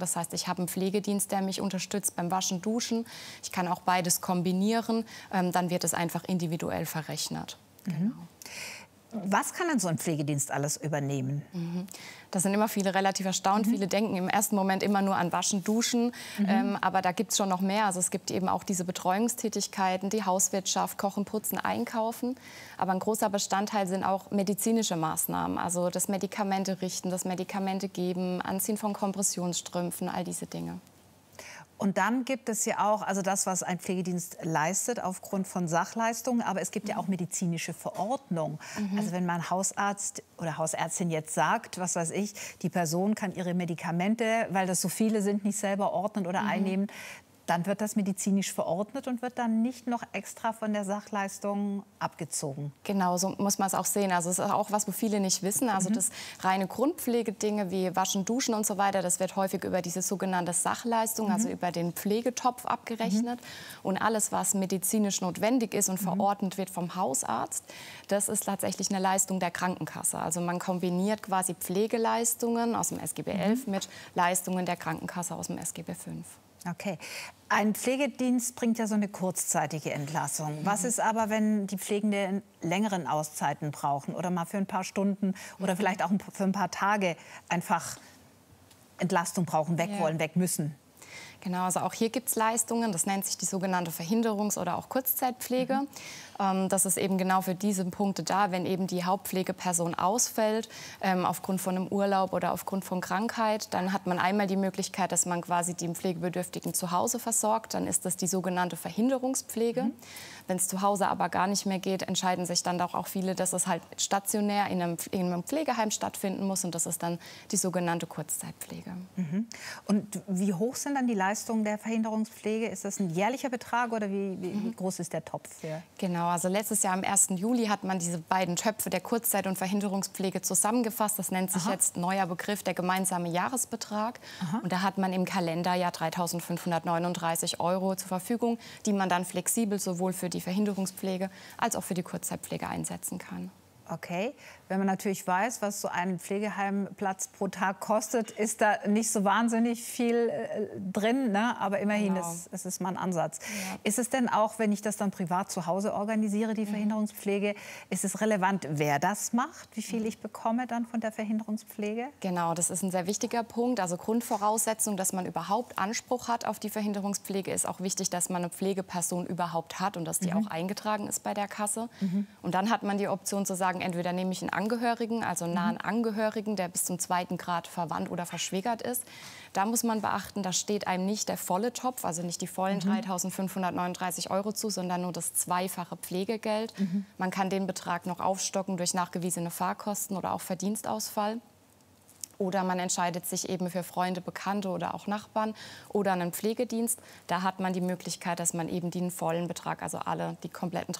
Das heißt, ich habe einen Pflegedienst, der mich unterstützt beim Waschen, Duschen. Ich kann auch beides kombinieren. Dann wird es einfach individuell verrechnet. Genau. Was kann denn so ein Pflegedienst alles übernehmen? Da sind immer viele relativ erstaunt. Viele denken im ersten Moment immer nur an Waschen, Duschen. Aber da gibt es schon noch mehr. Also es gibt eben auch diese Betreuungstätigkeiten, die Hauswirtschaft, Kochen, Putzen, Einkaufen. Aber ein großer Bestandteil sind auch medizinische Maßnahmen. Also das Medikamente richten, das Medikamente geben, Anziehen von Kompressionsstrümpfen, all diese Dinge. Und dann gibt es ja auch, also das, was ein Pflegedienst leistet aufgrund von Sachleistungen, aber es gibt ja auch medizinische Verordnungen. Also wenn mein Hausarzt oder Hausärztin jetzt sagt, was weiß ich, die Person kann ihre Medikamente, weil das so viele sind, nicht selber ordnen oder einnehmen, dann wird das medizinisch verordnet und wird dann nicht noch extra von der Sachleistung abgezogen. Genau, so muss man es auch sehen. Also es ist auch was, wo viele nicht wissen. Also das reine Grundpflegedinge wie Waschen, Duschen und so weiter, das wird häufig über diese sogenannte Sachleistung, also über den Pflegetopf abgerechnet. Und alles, was medizinisch notwendig ist und verordnet wird vom Hausarzt, das ist tatsächlich eine Leistung der Krankenkasse. Also man kombiniert quasi Pflegeleistungen aus dem SGB XI mit Leistungen der Krankenkasse aus dem SGB V. Okay. Ein Pflegedienst bringt ja so eine kurzzeitige Entlassung. Was ist aber, wenn die Pflegenden längeren Auszeiten brauchen oder mal für ein paar Stunden oder vielleicht auch für ein paar Tage einfach Entlastung brauchen, weg wollen, weg müssen? Genau, also auch hier gibt es Leistungen, das nennt sich die sogenannte Verhinderungs- oder auch Kurzzeitpflege. Das ist eben genau für diese Punkte da, wenn eben die Hauptpflegeperson ausfällt, aufgrund von einem Urlaub oder aufgrund von Krankheit, dann hat man einmal die Möglichkeit, dass man quasi die Pflegebedürftigen zu Hause versorgt, dann ist das die sogenannte Verhinderungspflege. Wenn es zu Hause aber gar nicht mehr geht, entscheiden sich dann doch auch viele, dass es halt stationär in einem Pflegeheim stattfinden muss und das ist dann die sogenannte Kurzzeitpflege. Und wie hoch sind dann die Leistungen der Verhinderungspflege? Ist das ein jährlicher Betrag oder wie groß ist der Topf für? Genau, also letztes Jahr am 1. Juli hat man diese beiden Töpfe der Kurzzeit- und Verhinderungspflege zusammengefasst. Das nennt sich jetzt neuer Begriff der gemeinsame Jahresbetrag. Und da hat man im Kalenderjahr 3.539 € zur Verfügung, die man dann flexibel sowohl für die Verhinderungspflege als auch für die Kurzzeitkpflege einsetzen kann. Okay, wenn man natürlich weiß, was so ein Pflegeheimplatz pro Tag kostet, ist da nicht so wahnsinnig viel drin, ne? Aber immerhin, es ist mal ein Ansatz. Ja. Ist es denn auch, wenn ich das dann privat zu Hause organisiere, die Verhinderungspflege, ist es relevant, wer das macht, wie viel ich bekomme dann von der Verhinderungspflege? Genau, das ist ein sehr wichtiger Punkt. Also Grundvoraussetzung, dass man überhaupt Anspruch hat auf die Verhinderungspflege, ist auch wichtig, dass man eine Pflegeperson überhaupt hat und dass die auch eingetragen ist bei der Kasse. Und dann hat man die Option zu sagen, entweder nehme ich einen Angehörigen, also einen nahen Angehörigen, der bis zum 2. Grad verwandt oder verschwägert ist. Da muss man beachten, da steht einem nicht der volle Topf, also nicht die vollen 3.539 € zu, sondern nur das zweifache Pflegegeld. Man kann den Betrag noch aufstocken durch nachgewiesene Fahrkosten oder auch Verdienstausfall. Oder man entscheidet sich eben für Freunde, Bekannte oder auch Nachbarn oder einen Pflegedienst. Da hat man die Möglichkeit, dass man eben den vollen Betrag, also die kompletten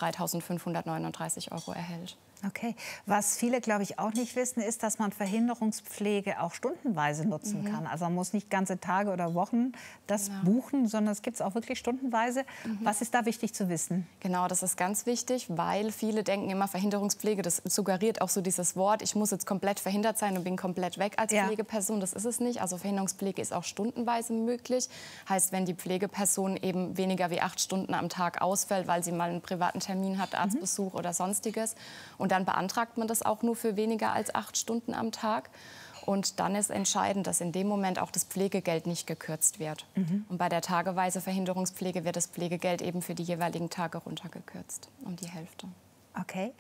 3.539 € erhält. Okay. Was viele, glaube ich, auch nicht wissen, ist, dass man Verhinderungspflege auch stundenweise nutzen kann. Also man muss nicht ganze Tage oder Wochen das buchen, sondern es gibt es auch wirklich stundenweise. Was ist da wichtig zu wissen? Genau, das ist ganz wichtig, weil viele denken immer, Verhinderungspflege, das suggeriert auch so dieses Wort, ich muss jetzt komplett verhindert sein und bin komplett weg als Pflegeperson. Das ist es nicht. Also Verhinderungspflege ist auch stundenweise möglich. Heißt, wenn die Pflegeperson eben weniger wie 8 Stunden am Tag ausfällt, weil sie mal einen privaten Termin hat, Arztbesuch oder sonstiges. Und dann beantragt man das auch nur für weniger als 8 Stunden am Tag. Und dann ist entscheidend, dass in dem Moment auch das Pflegegeld nicht gekürzt wird. Und bei der tageweise Verhinderungspflege wird das Pflegegeld eben für die jeweiligen Tage runtergekürzt, um die Hälfte. Okay.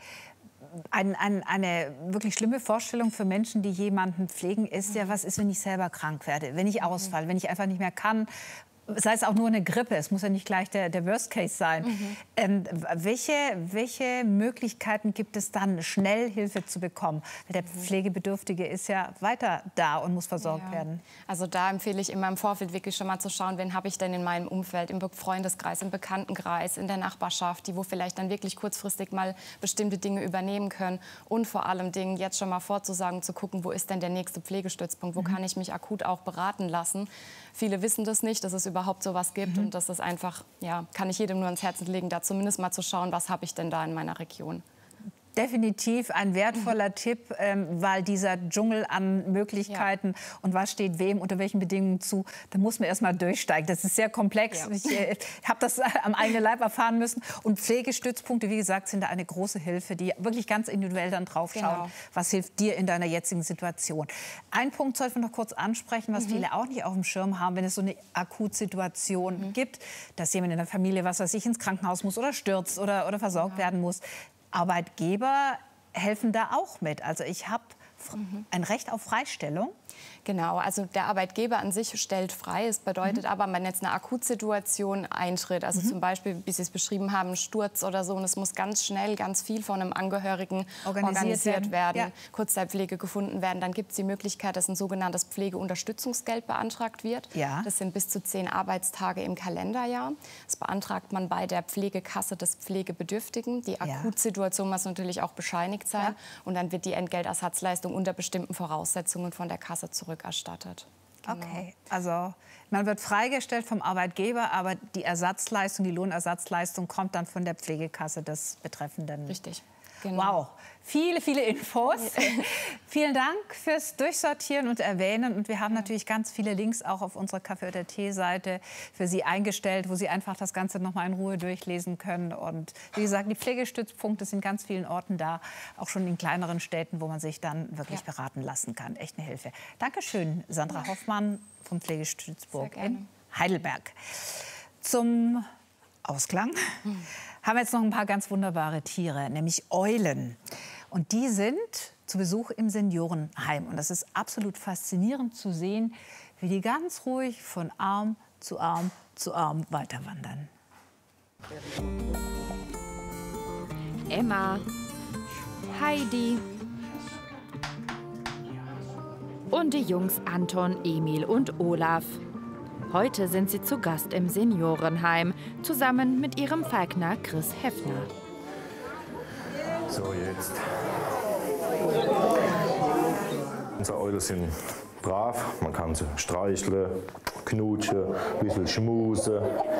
Eine wirklich schlimme Vorstellung für Menschen, die jemanden pflegen, ist ja, was ist, wenn ich selber krank werde, wenn ich ausfalle, wenn ich einfach nicht mehr kann. Sei es auch nur eine Grippe, es muss ja nicht gleich der Worst Case sein. Welche Möglichkeiten gibt es dann, schnell Hilfe zu bekommen? Weil der Pflegebedürftige ist ja weiter da und muss versorgt werden. Also da empfehle ich immer im Vorfeld wirklich schon mal zu schauen, wen habe ich denn in meinem Umfeld, im Freundeskreis, im Bekanntenkreis, in der Nachbarschaft, die wo vielleicht dann wirklich kurzfristig mal bestimmte Dinge übernehmen können. Und vor allem Dingen jetzt schon mal vorzusagen, zu gucken, wo ist denn der nächste Pflegestützpunkt, wo kann ich mich akut auch beraten lassen. Viele wissen das nicht, dass es überhaupt sowas gibt und das ist einfach, ja, kann ich jedem nur ans Herzen legen, da zumindest mal zu schauen, was habe ich denn da in meiner Region. Definitiv ein wertvoller Tipp, weil dieser Dschungel an Möglichkeiten und was steht wem unter welchen Bedingungen zu, da muss man erst mal durchsteigen. Das ist sehr komplex. Ich habe das am eigenen Leib erfahren müssen. Und Pflegestützpunkte, wie gesagt, sind da eine große Hilfe, die wirklich ganz individuell dann drauf schauen, was hilft dir in deiner jetzigen Situation. Ein Punkt sollten wir noch kurz ansprechen, was viele auch nicht auf dem Schirm haben, wenn es so eine Akutsituation gibt, dass jemand in der Familie, was weiß ich, ins Krankenhaus muss oder stürzt oder versorgt werden muss. Arbeitgeber helfen da auch mit. Also ich habe ein Recht auf Freistellung. Genau, also der Arbeitgeber an sich stellt frei. Es bedeutet aber, wenn jetzt eine Akutsituation eintritt, also zum Beispiel, wie Sie es beschrieben haben, Sturz oder so, und es muss ganz schnell ganz viel von einem Angehörigen organisiert werden, Kurzzeitpflege gefunden werden, dann gibt es die Möglichkeit, dass ein sogenanntes Pflegeunterstützungsgeld beantragt wird. Das sind bis zu 10 Arbeitstage im Kalenderjahr. Das beantragt man bei der Pflegekasse des Pflegebedürftigen. Die Akutsituation muss natürlich auch bescheinigt sein und dann wird die Entgeltersatzleistung unter bestimmten Voraussetzungen von der Kasse zurückerstattet. Okay, also man wird freigestellt vom Arbeitgeber, aber die Ersatzleistung, die Lohnersatzleistung kommt dann von der Pflegekasse des Betreffenden. Richtig. Wow, viele, viele Infos. Vielen Dank fürs Durchsortieren und Erwähnen. Und wir haben natürlich ganz viele Links auch auf unserer Kaffee oder Tee-Seite für Sie eingestellt, wo Sie einfach das Ganze noch mal in Ruhe durchlesen können. Und wie gesagt, die Pflegestützpunkte sind in ganz vielen Orten da, auch schon in kleineren Städten, wo man sich dann wirklich beraten lassen kann. Echt eine Hilfe. Dankeschön, Sandra Hoffmann vom Pflegestützpunkt in Heidelberg. Zum Ausklang haben wir jetzt noch ein paar ganz wunderbare Tiere, nämlich Eulen. Und die sind zu Besuch im Seniorenheim. Und das ist absolut faszinierend zu sehen, wie die ganz ruhig von Arm zu Arm zu Arm weiterwandern. Emma, Heidi und die Jungs Anton, Emil und Olaf. Heute sind sie zu Gast im Seniorenheim, zusammen mit ihrem Falkner Chris Heffner. So, jetzt. Unsere Eulen sind brav, man kann sie streicheln, knutschen, ein bisschen schmusen.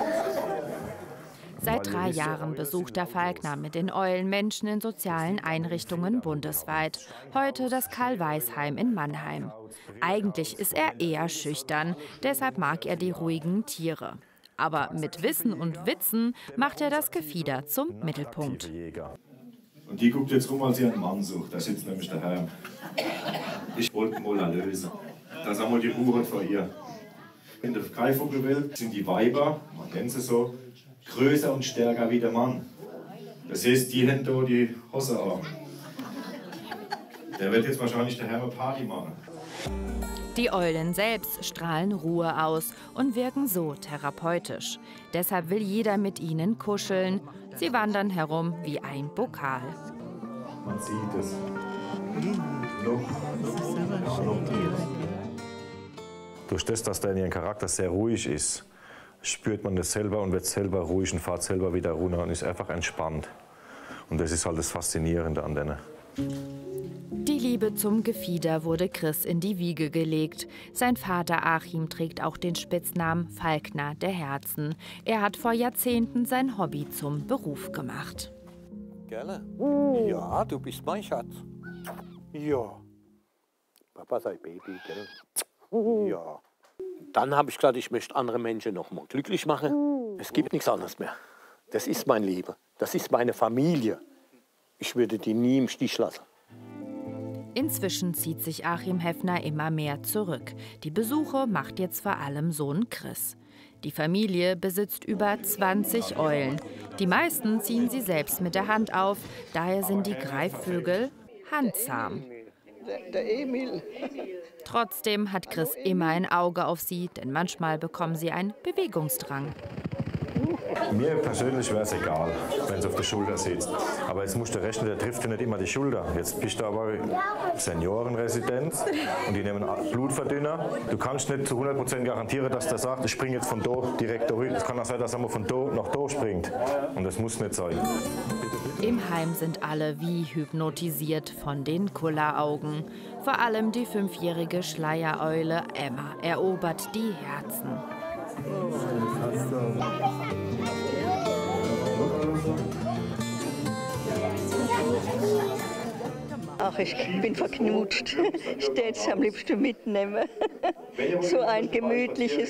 Seit 3 Jahren besucht der Falkner mit den Eulen Menschen in sozialen Einrichtungen bundesweit. Heute das Karl-Weiß-Heim in Mannheim. Eigentlich ist er eher schüchtern, deshalb mag er die ruhigen Tiere. Aber mit Wissen und Witzen macht er das Gefieder zum Mittelpunkt. Und die guckt jetzt rum, als sie einen Mann sucht. Da sitzt nämlich der Herr. Ich wollte ihn mal erlösen. Das haben wir die Ruhe vor ihr. In der Greifvogelwelt sind die Weiber, man nennt sie so, größer und stärker wie der Mann. Das heißt, die hätten da die Hosse an. Der wird jetzt wahrscheinlich der Herr eine Party machen. Die Eulen selbst strahlen Ruhe aus und wirken so therapeutisch. Deshalb will jeder mit ihnen kuscheln. Sie wandern herum wie ein Pokal. Man sieht es. Durch das, dass der in ihrem Charakter sehr ruhig ist, spürt man das selber und wird selber ruhig und fährt selber wieder runter und ist einfach entspannt. Und das ist halt das Faszinierende an denen. Die Liebe zum Gefieder wurde Chris in die Wiege gelegt. Sein Vater Achim trägt auch den Spitznamen Falkner der Herzen. Er hat vor Jahrzehnten sein Hobby zum Beruf gemacht. Gerne. Ja, du bist mein Schatz. Ja. Papa sei Baby, gell? Ja. Dann habe ich gesagt, ich möchte andere Menschen noch mal glücklich machen. Es gibt nichts anderes mehr. Das ist mein Leben. Das ist meine Familie. Ich würde die nie im Stich lassen. Inzwischen zieht sich Achim Heffner immer mehr zurück. Die Besuche macht jetzt vor allem Sohn Chris. Die Familie besitzt über 20 Eulen. Die meisten ziehen sie selbst mit der Hand auf. Daher sind die Greifvögel handzahm. Der Emil. Trotzdem hat Chris immer ein Auge auf sie, denn manchmal bekommen sie einen Bewegungsdrang. Mir persönlich wäre es egal, wenn es auf der Schulter sitzt. Aber jetzt musst du rechnen, der trifft ja nicht immer die Schulter. Jetzt bist du aber Seniorenresidenz und die nehmen Blutverdünner. Du kannst nicht zu 100% garantieren, dass der sagt, ich springe jetzt von da direkt durch. Es kann auch sein, dass er von da nach da springt. Und das muss nicht sein. Im Heim sind alle wie hypnotisiert von den Kulleraugen. Vor allem die 5-jährige Schleiereule Emma erobert die Herzen. Ach, ich bin verknutscht. Ich würde es am liebsten mitnehmen. So ein gemütliches